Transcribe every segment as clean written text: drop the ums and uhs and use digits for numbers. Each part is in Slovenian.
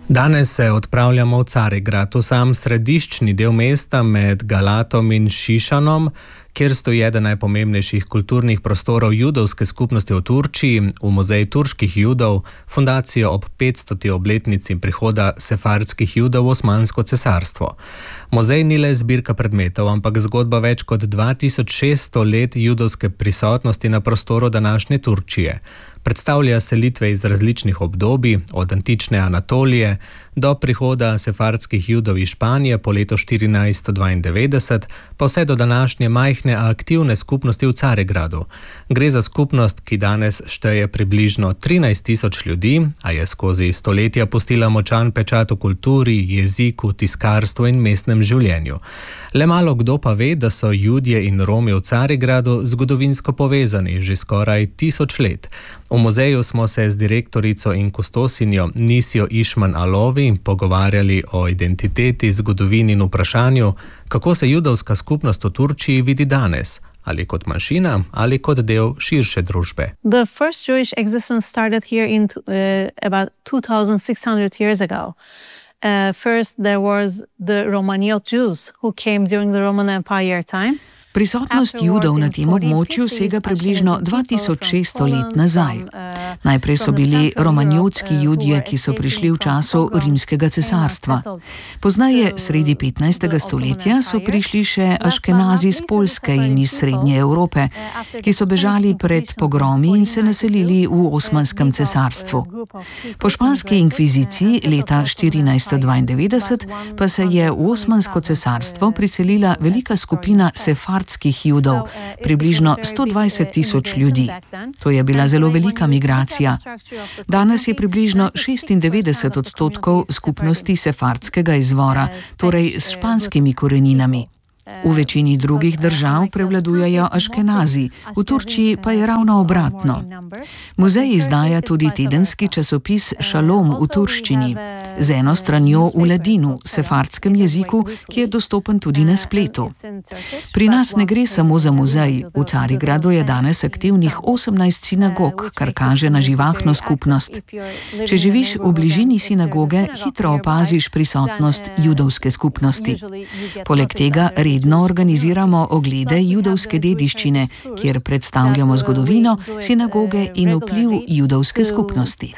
Danes se odpravljamo v Carigrad, v sam središčni del mesta med Galatom in Šišanom, kjer stoji eden najpomembnejših kulturnih prostorov judovske skupnosti v Turčiji, v Muzej turških judov, fundacijo ob 500. obletnici prihoda sefardskih judov v Osmansko cesarstvo. Muzej ni le zbirka predmetov, ampak zgodba več kot 2600 let judovske prisotnosti na prostoru današnje Turčije. Predstavlja selitve iz različnih obdobij, od antične Anatolije do prihoda sefardskih judov iz Španije po letu 1492, pa vse do današnje majhne, a aktivne skupnosti v Carigradu. Gre za skupnost, ki danes šteje približno 13.000 ljudi, a je skozi stoletja pustila močan pečat v kulturi, jeziku, tiskarstvu in mestnem življenju. Le malo kdo pa ve, da so Judje in Romi v Carigradu zgodovinsko povezani že skoraj 1000 let. V muzeju smo se z direktorico in kustosinjo Nisjo Išman Alovi pogovarjali o identiteti, zgodovini in vprašanju, kako se judovska skupnost v Turčiji vidi danes, ali kot manjšina, ali kot del širše družbe. The first Jewish existence started here in about 2600 years ago. First there was the Romaniot Jews who came during the Roman Empire time. Prisotnost Judov na tem območju sega približno 2600 let nazaj. Najprej so bili romanjotski Judje, ki so prišli v času Rimskega cesarstva. Poznaje, sredi 15. stoletja, so prišli še Aškenazi z Poljske in iz Srednje Evrope, ki so bežali pred pogromi in se naselili v Osmanskem cesarstvu. Po španski inkviziciji leta 1492 pa se je v Osmansko cesarstvo priselila velika skupina sefardskih Judov, približno 120.000 ljudi. To je bila zelo velika migracija. Danes je približno 96% skupnosti sefardskega izvora, torej s španskimi koreninami. V večini drugih držav prevladujejo Aškenazi, v Turčiji pa je ravno obratno. Muzej izdaja tudi tedenski časopis Šalom v turščini, z eno stranjo v ladinu, sefardskem jeziku, ki je dostopen tudi na spletu. Pri nas ne gre samo za muzej, v Carigradu je danes aktivnih 18 sinagog, kar kaže na živahno skupnost. Če živiš v bližini sinagoge, hitro opaziš prisotnost judovske skupnosti. Poleg tega redno organiziramo oglede judovske dediščine, kjer predstavljamo zgodovino, sinagoge in vpliv judovske skupnosti.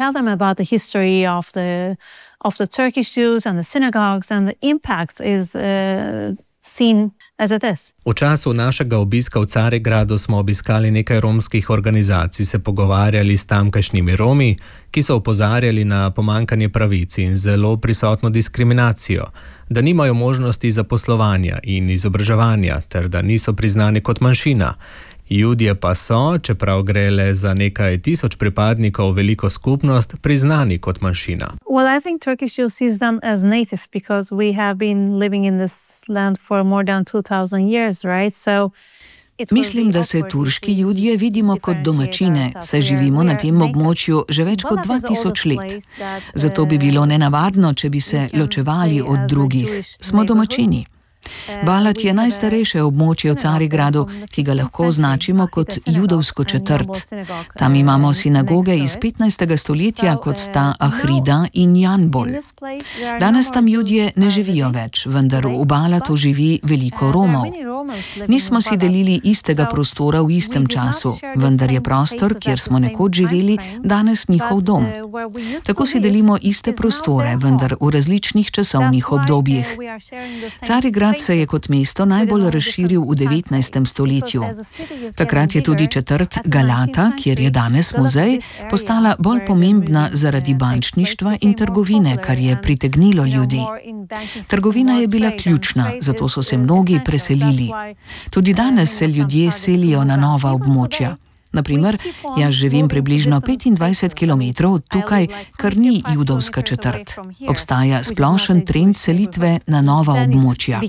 Of the Turkish Jews and the synagogues and the impact is seen as it is. V času našega obiska v Carigradu smo obiskali nekaj romskih organizacij, se pogovarjali s tamkajšnjimi Romi, ki so opozarjali na pomanjkanje pravic in zelo prisotno diskriminacijo, da nimajo možnosti zaposlovanja in izobraževanja ter da niso priznani kot manjšina. Judje pa so, čeprav gre le za nekaj tisoč pripadnikov veliko skupnost, priznani kot manjšina. Well, I think Turkish Jews sees them as native because we have been living in this land for more than 2000 years, right? So mislim, da se turški Judje vidimo kot domačine, saj živimo na tem območju že več kot 2000 let. Zato bi bilo nenavadno, če bi se ločevali od drugih. Smo domačini. Balat je najstarejše območje v Carigradu, ki ga lahko označimo kot judovsko četrt. Tam imamo sinagoge iz 15. stoletja, kot sta Ahrida in Janbol. Danes tam Judje ne živijo več, vendar v Balatu živi veliko Romov. Nismo si delili istega prostora v istem času, vendar je prostor, kjer smo nekoč živeli, danes njihov dom. Tako si delimo iste prostore, vendar v različnih časovnih obdobjih. Carigrad se je kot mesto najbolj razširil v 19. stoletju. Takrat je tudi četrt Galata, kjer je danes muzej, postala bolj pomembna zaradi bančništva in trgovine, kar je pritegnilo ljudi. Trgovina je bila ključna, zato so se mnogi preselili. Tudi danes se ljudje selijo na nova območja. Naprimer, jaz živim približno 25 km od tukaj, kar ni judovska četrt. Obstaja splošen trend selitve na nova območja.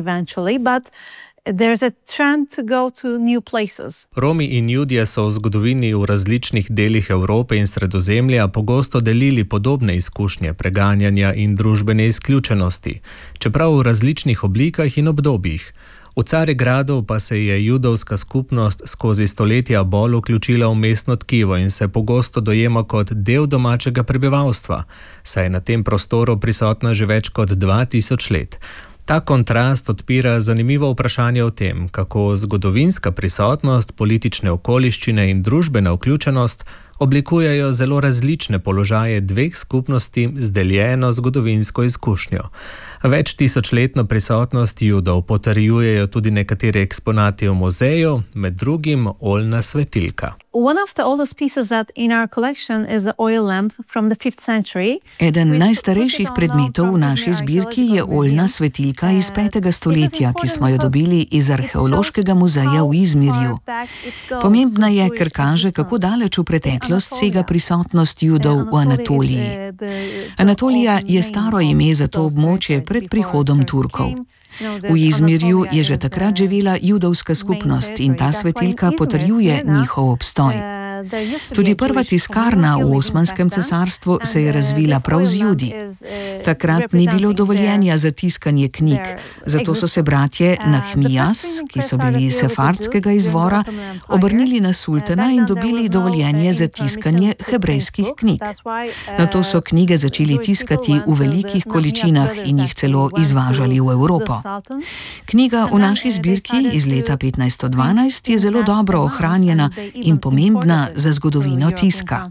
Romi in Judje so v zgodovini v različnih delih Evrope in Sredozemlja pogosto delili podobne izkušnje preganjanja in družbene izključenosti, čeprav v različnih oblikah in obdobjih. V Carigradu pa se je judovska skupnost skozi stoletja bolj vključila v mestno tkivo in se pogosto dojema kot del domačega prebivalstva, saj je na tem prostoru prisotna že več kot 2000 let. Ta kontrast odpira zanimivo vprašanje o tem, kako zgodovinska prisotnost, politične okoliščine in družbena vključenost oblikujejo zelo različne položaje dveh skupnosti z deljeno zgodovinsko izkušnjo. Več tisočletno prisotnost Judov potrjujejo tudi nekateri eksponati v muzeju, med drugim oljna svetilka. One of the oldest pieces that in our collection is the oil lamp from the 5th century. Eden najstarejših predmetov v naši zbirki je oljna svetilka iz 5. stoletja, ki smo jo dobili iz arheološkega muzeja v Izmirju. Pomembna je, ker kaže, kako daleč v preteklost sega prisotnost Judov v Anatoliji. Anatolija je staro ime za to območje pred prihodom Turkov. V Izmirju je že takrat živela judovska skupnost in ta svetilka potrjuje njihov obstoj. Tudi prva tiskarna v Osmanskem cesarstvu se je razvila prav z Judi. Takrat ni bilo dovoljenja za tiskanje knjig, zato so se bratje Nahmijas, ki so bili sefardskega izvora, obrnili na sultana in dobili dovoljenje za tiskanje hebrejskih knjig. Nato so knjige začeli tiskati v velikih količinah in jih celo izvažali v Evropo. Knjiga v naši zbirki iz leta 1512 je zelo dobro ohranjena in pomembna za zgodovino tiska.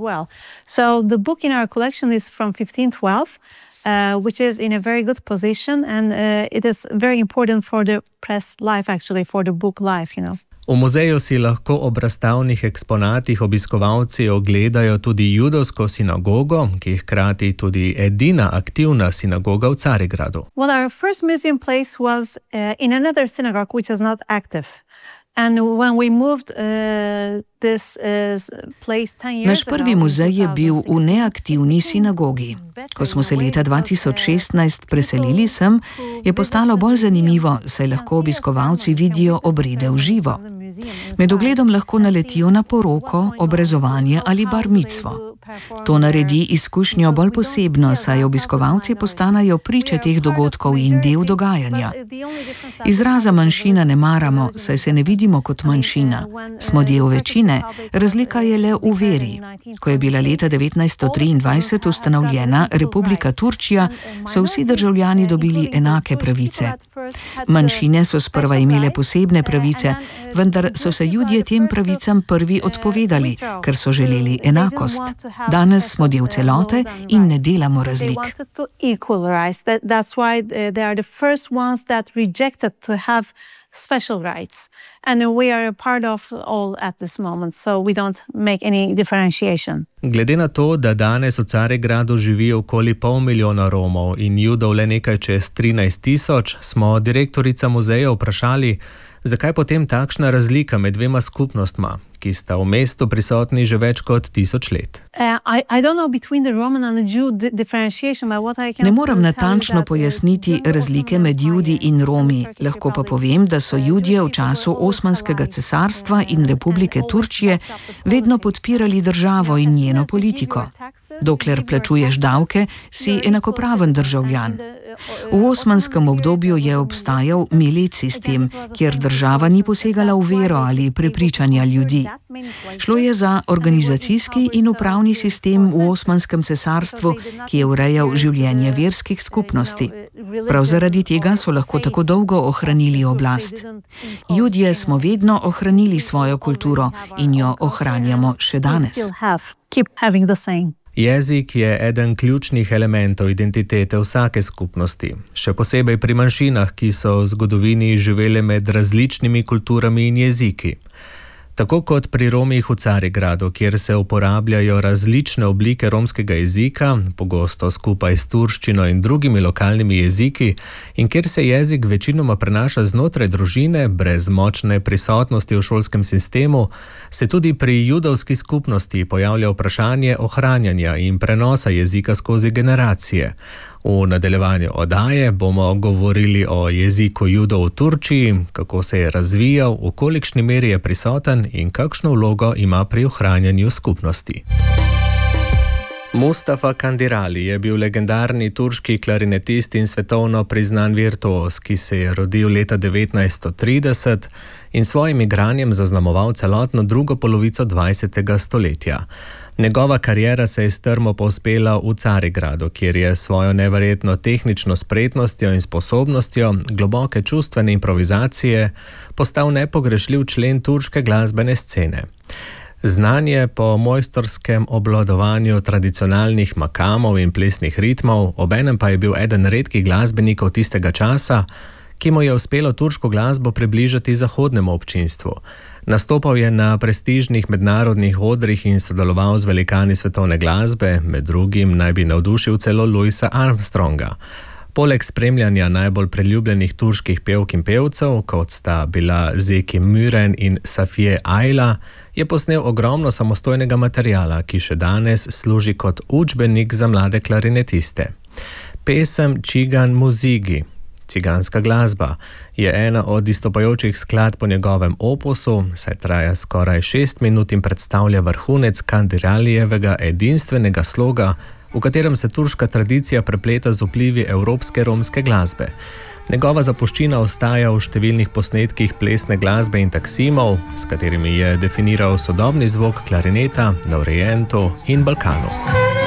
So the book in our collection is from 1512, which is in a very good position and it is very important for the press life, actually for the book life, you know. V muzeju si lahko ob razstavnih eksponatih obiskovalci ogledajo tudi judovsko sinagogo, ki je hkrati tudi edina aktivna sinagoga v Carigradu. Well, our first museum place was in another synagogue which is not active. And when we moved this place 10 years ago. Naš prvi muzej je bil v neaktivni sinagogi. Ko smo se leta 2016 preselili sem, je postalo bolj zanimivo, saj lahko obiskovalci vidijo obrede v živo. Med ogledom lahko naletijo na poroko, obrezovanje ali bar micvo. To naredi izkušnjo bolj posebno, saj obiskovalci postanejo priče teh dogodkov in del dogajanja. Izraza manjšina ne maramo, saj se ne vidimo kot manjšina. Smo del večine, razlika je le v veri. Ko je bila leta 1923 ustanovljena Republika Turčija, so vsi državljani dobili enake pravice. Manjšine so sprva imele posebne pravice, vendar so se Judje tem pravicam prvi odpovedali, ker so želeli enakost. Danes smo del celote in ne delamo razlik. Special rights, and we are a part of all at this moment, so we don't make any differentiation. Glede na to, da danes v Carigradu živi okoli 500 000 Romov in Judov le nekaj čez 13 000, smo direktorica muzeja vprašali, zakaj potem takšna razlika med dvema skupnostma, ki sta v mestu prisotni že več kot 1000 let. Ne morem natančno pojasniti razlike med Judi in Romi, lahko pa povem, da so Judje v času Osmanskega cesarstva in Republike Turčije vedno podpirali državo in njeno politiko. Dokler plačuješ davke, si enakopraven državljan. V osmanskem obdobju je obstajal milet sistem, kjer država ni posegala v vero ali prepričanja ljudi. Šlo je za organizacijski in upravni sistem v Osmanskem cesarstvu, ki je urejal življenje verskih skupnosti. Prav zaradi tega so lahko tako dolgo ohranili oblast. Judje smo vedno ohranili svojo kulturo in jo ohranjamo še danes. Jezik je eden ključnih elementov identitete vsake skupnosti, še posebej pri manjšinah, ki so v zgodovini živele med različnimi kulturami in jeziki. Tako kot pri Romih v Carigradu, kjer se uporabljajo različne oblike romskega jezika, pogosto skupaj s turščino in drugimi lokalnimi jeziki, in kjer se jezik večinoma prenaša znotraj družine, brez močne prisotnosti v šolskem sistemu, se tudi pri judovski skupnosti pojavlja vprašanje ohranjanja in prenosa jezika skozi generacije. V nadaljevanju oddaje bomo govorili o jeziku Judov v Turčiji, kako se je razvijal, v kolikšni meri je prisoten in kakšno vlogo ima pri ohranjanju skupnosti. Mustafa Kandirali je bil legendarni turški klarinetist in svetovno priznan virtuoz, ki se je rodil leta 1930 in svojim igranjem zaznamoval celotno drugo polovico 20. stoletja. Njegova kariera se je strmo povzpela v Carigradu, kjer je svojo neverjetno tehnično spretnostjo in sposobnostjo globoke čustvene improvizacije postal nepogrešljiv člen turške glasbene scene. Znanje po mojstorskem obvladovanju tradicionalnih makamov in plesnih ritmov, obenem pa je bil eden redkih glasbenikov tistega časa, ki mu je uspelo turško glasbo približati zahodnemu občinstvu. Nastopal je na prestižnih mednarodnih odrih in sodeloval z velikani svetovne glasbe, med drugim naj bi navdušil celo Louisa Armstronga. Poleg spremljanja najbolj priljubljenih turških pevk in pevcev, kot sta bila Zeki Müren in Safiye Ayla, je posnel ogromno samostojnega materiala, ki še danes služi kot učbenik za mlade klarinetiste. Pesem Čigan Muzigi, ciganska glasba, je ena od izstopajočih skladb po njegovem opusu, saj traja skoraj 6 minut in predstavlja vrhunec Kandiralijevega edinstvenega sloga, v katerem se turška tradicija prepleta z vplivi evropske romske glasbe. Njegova zapuščina ostaja v številnih posnetkih plesne glasbe in taksimov, s katerimi je definiral sodobni zvok klarineta na Orientu in Balkanu.